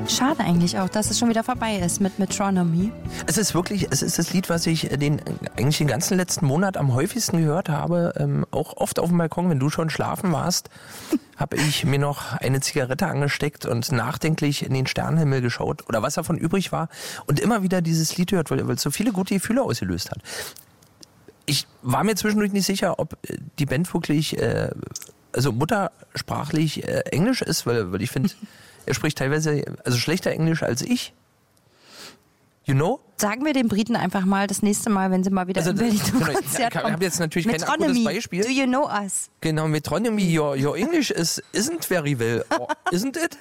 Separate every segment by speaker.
Speaker 1: Schade eigentlich auch, dass es schon wieder vorbei ist mit Metronomy.
Speaker 2: Es ist das Lied, was ich eigentlich den ganzen letzten Monat am häufigsten gehört habe. Auch oft auf dem Balkon, wenn du schon schlafen warst, habe ich mir noch eine Zigarette angesteckt und nachdenklich in den Sternenhimmel geschaut oder was davon übrig war und immer wieder dieses Lied gehört, weil es so viele gute Gefühle ausgelöst hat. Ich war mir zwischendurch nicht sicher, ob die Band wirklich muttersprachlich Englisch ist, weil ich finde, er spricht teilweise schlechter Englisch als ich. You know?
Speaker 1: Sagen wir den Briten einfach mal das nächste Mal, wenn sie mal wieder in Berlin zum Konzert kommen.
Speaker 2: Ich habe jetzt natürlich kein akutes Beispiel.
Speaker 1: Do you know us?
Speaker 2: Genau, Metronomy, your English isn't very well, isn't it?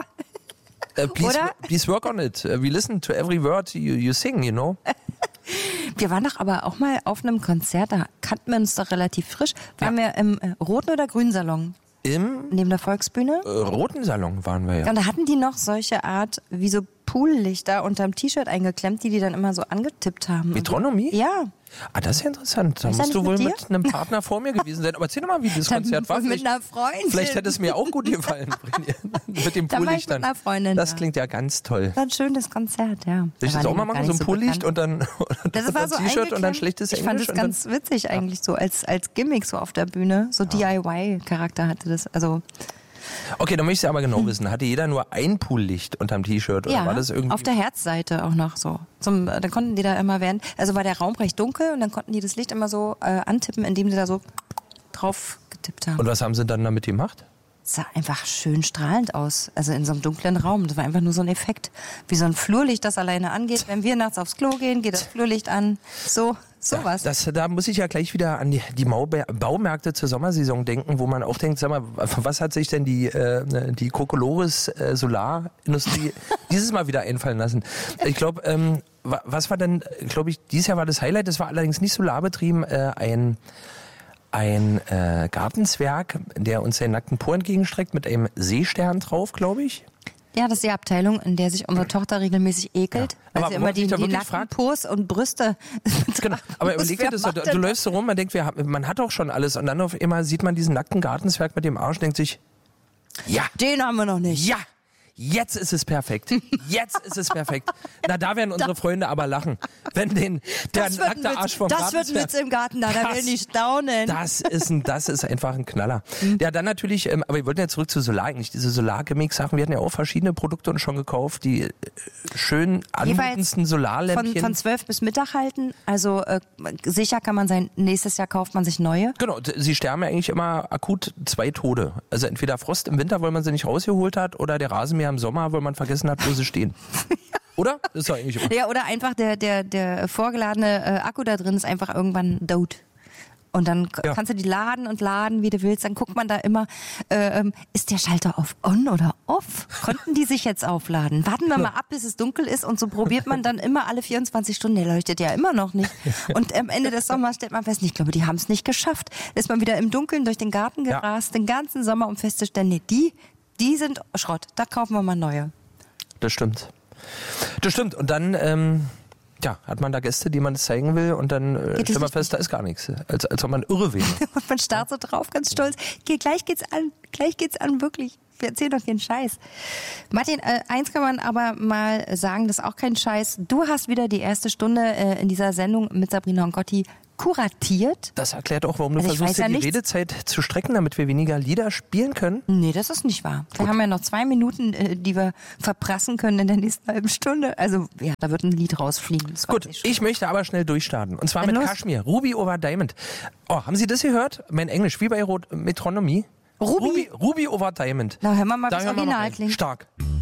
Speaker 2: Please work on it. We listen to every word you sing, you know?
Speaker 1: Wir waren doch aber auch mal auf einem Konzert, da kannten wir uns doch relativ frisch. Waren wir im roten oder grünen Salon? Neben der Volksbühne?
Speaker 2: Roten Salon waren wir, ja.
Speaker 1: Und da hatten die noch solche Art, wie so Poollichter unterm T-Shirt eingeklemmt, die dann immer so angetippt haben.
Speaker 2: Metronomy?
Speaker 1: Ja.
Speaker 2: Ah, das ist ja interessant. Da musst du wohl mit einem Partner vor mir gewesen sein. Aber erzähl doch mal, wie das Konzert war.
Speaker 1: Mit einer Freundin.
Speaker 2: Vielleicht hätte es mir auch gut gefallen. Mit dem Poollichtern.
Speaker 1: Mit einer Freundin.
Speaker 2: Das klingt ja ganz toll.
Speaker 1: War ein schönes Konzert, ja.
Speaker 2: Soll ich das auch mal machen? So ein Poollicht und dann
Speaker 1: das war so
Speaker 2: T-Shirt und dann schlechtes Englisch?
Speaker 1: Ich fand das ganz witzig eigentlich so als Gimmick so auf der Bühne. So DIY-Charakter hatte das. Also
Speaker 2: okay, dann möchte ich aber genau wissen. Hatte jeder nur ein Poollicht unterm T-Shirt? Oder war das irgendwie
Speaker 1: auf der Herzseite auch noch so. Dann konnten die da immer war der Raum recht dunkel und dann konnten die das Licht immer so antippen, indem sie da so drauf getippt haben.
Speaker 2: Und was haben sie dann damit gemacht?
Speaker 1: Es sah einfach schön strahlend aus. Also in so einem dunklen Raum. Das war einfach nur so ein Effekt. Wie so ein Flurlicht, das alleine angeht. Wenn wir nachts aufs Klo gehen, geht das Flurlicht an. Sowas.
Speaker 2: Da muss ich ja gleich wieder an die Baumärkte zur Sommersaison denken, wo man auch denkt, sag mal, was hat sich denn die Kokolores Solarindustrie dieses Mal wieder einfallen lassen? Ich glaube, was war denn, glaube ich, dieses Jahr war das Highlight, das war allerdings nicht solarbetrieben, ein Gartenzwerg, der uns seinen nackten Po entgegenstreckt mit einem Seestern drauf, glaube ich.
Speaker 1: Ja, das ist die Abteilung, in der sich unsere Tochter regelmäßig ekelt, weil sie immer die nackten Pos und Brüste
Speaker 2: genau. Aber überleg dir das, du läufst so rum, man denkt, man hat doch schon alles und dann auf einmal sieht man diesen nackten Gartenzwerg mit dem Arsch und denkt sich, ja.
Speaker 1: Den haben wir noch nicht.
Speaker 2: Ja. Jetzt ist es perfekt. Na, da werden unsere Freunde aber lachen. Wenn der nackte Arsch vom Garten.
Speaker 1: Das wird ein Witz im Garten, da werden die staunen.
Speaker 2: Das ist einfach ein Knaller. Ja, dann natürlich, aber wir wollten ja zurück zu Solar eigentlich. Diese Solar-Gimmick-Sachen. Wir hatten ja auch verschiedene Produkte uns schon gekauft, die schön anmutendsten Solarlämpchen.
Speaker 1: Von 12 bis Mittag halten. Also sicher kann man sein, nächstes Jahr kauft man sich neue.
Speaker 2: Genau, sie sterben ja eigentlich immer akut 2 Tode. Also entweder Frost im Winter, weil man sie nicht rausgeholt hat, oder der Rasenmäher im Sommer, weil man vergessen hat, wo sie stehen. Oder? Das ist doch eigentlich immer.
Speaker 1: Ja, oder einfach der vorgeladene Akku da drin ist einfach irgendwann tot. Und dann kannst du die laden, wie du willst. Dann guckt man da immer, ist der Schalter auf on oder off? Konnten die sich jetzt aufladen? Warten wir mal ab, bis es dunkel ist. Und so probiert man dann immer alle 24 Stunden. Der leuchtet ja immer noch nicht. Und am Ende des Sommers stellt man fest, ich glaube, die haben es nicht geschafft. Ist man wieder im Dunkeln durch den Garten gerast, den ganzen Sommer, um festzustellen, nee, die sind Schrott. Da kaufen wir mal neue. Das
Speaker 2: stimmt. Und dann hat man da Gäste, die man es zeigen will und dann stellt man fest, da ist gar nichts. Als ob man irre wäre.
Speaker 1: Und man starrt so drauf, ganz stolz. Gleich geht's an, wirklich. Wir erzählen doch keinen Scheiß. Martin, eins kann man aber mal sagen, das ist auch kein Scheiß. Du hast wieder die erste Stunde in dieser Sendung mit Sabrina und Gotti kuratiert.
Speaker 2: Das erklärt auch, warum du versuchst, die Redezeit zu strecken, damit wir weniger Lieder spielen können.
Speaker 1: Nee, das ist nicht wahr. Wir haben ja noch 2 Minuten, die wir verprassen können in der nächsten halben Stunde. Also, ja, da wird ein Lied rausfliegen.
Speaker 2: Gut, ich möchte aber schnell durchstarten. Und zwar mit Kashmir, Ruby over Diamond. Oh, haben Sie das gehört? Mein Englisch, wie bei Metronomy. Ruby over Diamond.
Speaker 1: Na, hör mal, wie das Original klingt.
Speaker 2: Stark.